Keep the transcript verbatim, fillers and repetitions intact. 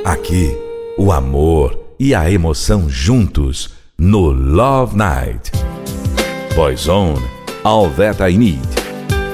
Aqui, o amor e a emoção juntos no Love Night. Boyzone, All That I Need.